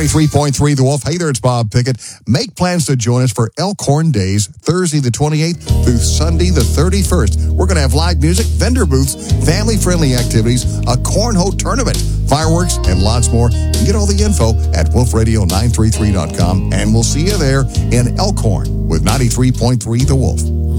93.3 The Wolf. Hey there, it's Bob Pickett. Make plans to join us for Elkhorn Days, Thursday the 28th through Sunday the 31st. We're going to have live music, vendor booths, family-friendly activities, a cornhole tournament, fireworks, and lots more. You can get all the info at wolfradio933.com, and we'll see you there in Elkhorn with 93.3 The Wolf.